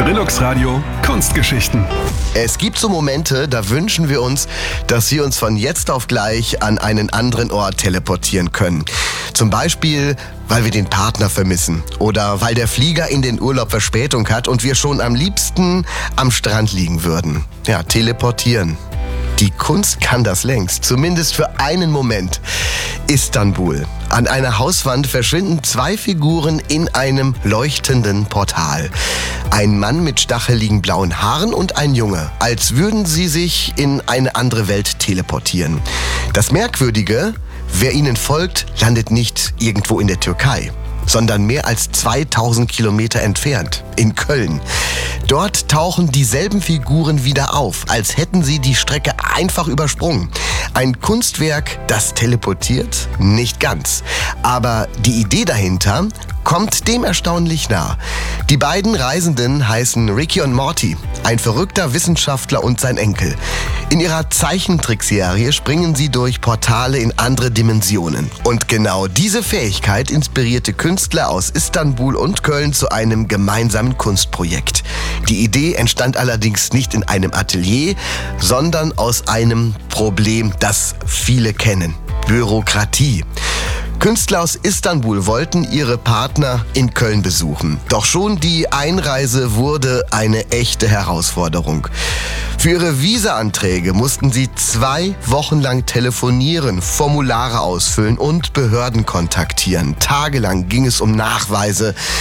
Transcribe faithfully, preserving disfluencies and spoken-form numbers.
Trilux Radio Kunstgeschichten. Es gibt so Momente, da wünschen wir uns, dass wir uns von jetzt auf gleich an einen anderen Ort teleportieren können. Zum Beispiel, weil wir den Partner vermissen oder weil der Flieger in den Urlaub Verspätung hat und wir schon am liebsten am Strand liegen würden. Ja, teleportieren. Die Kunst kann das längst, zumindest für einen Moment. Istanbul. An einer Hauswand verschwinden zwei Figuren in einem leuchtenden Portal. Ein Mann mit stacheligen blauen Haaren und ein Junge, als würden sie sich in eine andere Welt teleportieren. Das Merkwürdige, wer ihnen folgt, landet nicht irgendwo in der Türkei, sondern mehr als zweitausend Kilometer entfernt, in Köln. Dort tauchen dieselben Figuren wieder auf, als hätten sie die Strecke einfach übersprungen. Ein Kunstwerk, das teleportiert? Nicht ganz. Aber die Idee dahinter kommt dem erstaunlich nah. Die beiden Reisenden heißen Ricky und Morty, ein verrückter Wissenschaftler und sein Enkel. In ihrer Zeichentrickserie springen sie durch Portale in andere Dimensionen. Und genau diese Fähigkeit inspirierte Künstler aus Istanbul und Köln zu einem gemeinsamen Kunstprojekt. Die Idee entstand allerdings nicht in einem Atelier, sondern aus einem Problem, das viele kennen: Bürokratie. Künstler aus Istanbul wollten ihre Partner in Köln besuchen. Doch schon die Einreise wurde eine echte Herausforderung. Für ihre Visa-Anträge mussten sie zwei Wochen lang telefonieren, Formulare ausfüllen und Behörden kontaktieren. Tagelang ging es um Nachweise,